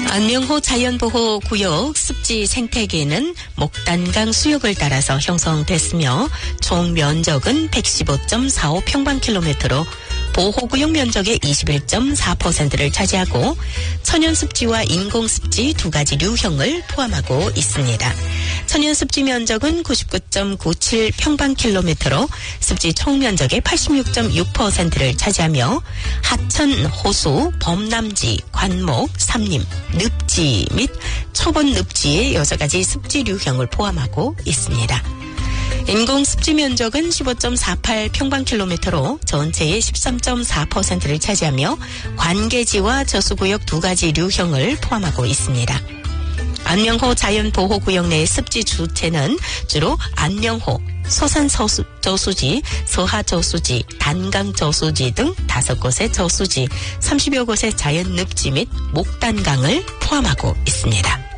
안명호 자연보호구역 습지 생태계는 목단강 수역을 따라서 형성됐으며 총 면적은 115.45평방킬로미터로 보호구역 면적의 21.4%를 차지하고 천연습지와 인공습지 두 가지 류형을 포함하고 있습니다. 천연습지 면적은 99.97평방킬로미터로 습지 총 면적의 86.6%를 차지하며 하천, 호수, 범람지, 관목, 삼림, 늪지 및 초본 늪지의 여러 가지 습지 류형을 포함하고 있습니다. 인공습지 면적은 15.48평방킬로미터로 전체의 13.4%를 차지하며 관계지와 저수구역 두 가지 류형을 포함하고 있습니다. 안명호 자연보호구역 내 습지 주체는 주로 안명호, 서산저수지, 서하저수지, 단강저수지 등 5곳의 저수지, 30여 곳의 자연늪지 및 목단강을 포함하고 있습니다.